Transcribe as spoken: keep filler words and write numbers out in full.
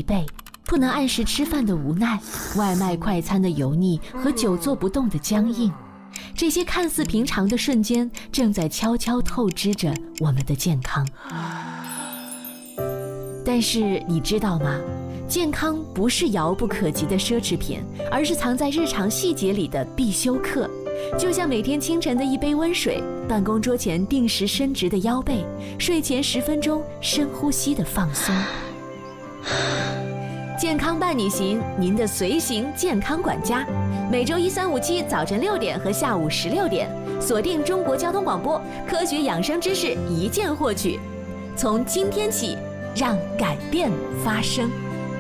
惫，不能按时吃饭的无奈，外卖快餐的油腻和久坐不动的僵硬，这些看似平常的瞬间，正在悄悄透支着我们的健康。但是你知道吗？健康不是遥不可及的奢侈品，而是藏在日常细节里的必修课。就像每天清晨的一杯温水，办公桌前定时伸直的腰背，睡前十分钟深呼吸的放松。健康伴你行，您的随行健康管家，每周一、三、五、七早晨六点和下午十六点，锁定中国交通广播，科学养生知识一键获取。从今天起，让改变发生。